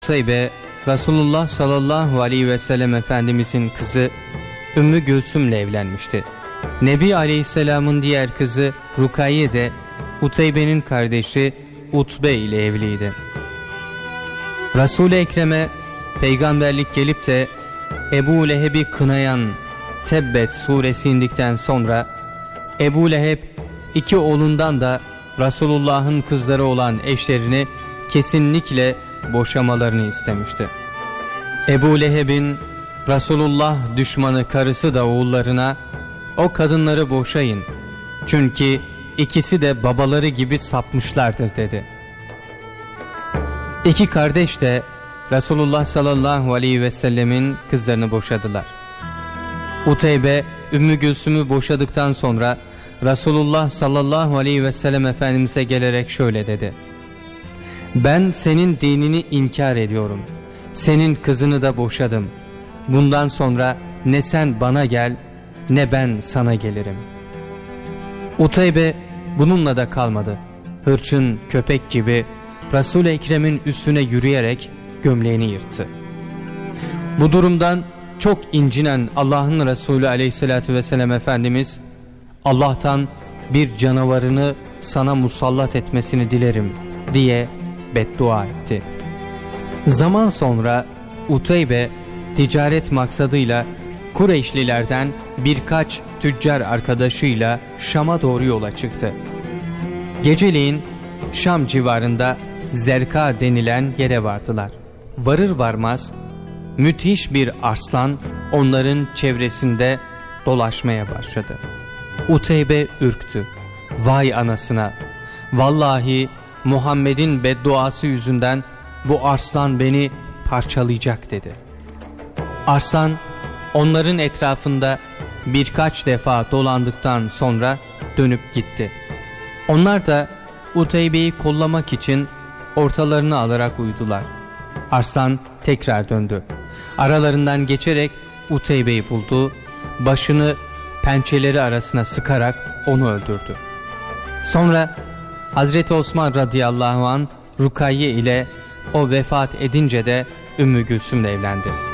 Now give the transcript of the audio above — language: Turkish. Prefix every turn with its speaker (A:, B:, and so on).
A: Uteybe, Resulullah sallallahu aleyhi ve sellem Efendimizin kızı Ümmü Gülsüm'le evlenmişti. Nebi aleyhisselamın diğer kızı Rukayye de Uteybe'nin kardeşi Utbe ile evliydi. Resul-i Ekrem'e peygamberlik gelip de Ebu Leheb'i kınayan Tebbet suresi indikten sonra Ebu Leheb iki oğlundan da Resulullah'ın kızları olan eşlerini kesinlikle boşamalarını istemişti. Ebu Leheb'in Resulullah düşmanı karısı da oğullarına o kadınları boşayın çünkü ikisi de babaları gibi sapmışlardır dedi. İki kardeş de Resulullah sallallahu aleyhi ve sellemin kızlarını boşadılar. Uteybe Ümmü Gülsüm'ü boşadıktan sonra Resulullah sallallahu aleyhi ve sellem Efendimiz'e gelerek şöyle dedi: "Ben senin dinini inkar ediyorum. Senin kızını da boşadım. Bundan sonra ne sen bana gel ne ben sana gelirim." Uteybe bununla da kalmadı. Hırçın köpek gibi Resul-i Ekrem'in üstüne yürüyerek gömleğini yırttı. Bu durumdan çok incinen Allah'ın Resulü aleyhissalatü vesselam Efendimiz, "Allah'tan bir canavarını sana musallat etmesini dilerim" diye beddua etti. Zaman sonra Uteybe ticaret maksadıyla Kureyşlilerden birkaç tüccar arkadaşıyla Şam'a doğru yola çıktı. Geceleyin Şam civarında Zerka denilen yere vardılar. Varır varmaz müthiş bir arslan onların çevresinde dolaşmaya başladı. Uteybe ürktü. "Vay anasına! Vallahi Muhammed'in bedduası yüzünden bu arslan beni parçalayacak" dedi. Arslan onların etrafında birkaç defa dolandıktan sonra dönüp gitti. Onlar da Uteybe'yi kollamak için ortalarını alarak uyudular. Arslan tekrar döndü. Aralarından geçerek Uteybe'yi buldu, başını pençeleri arasına sıkarak onu öldürdü. Sonra Hazreti Osman radıyallahu anh Rukayye ile o vefat edince de Ümmü Gülsüm'le evlendi.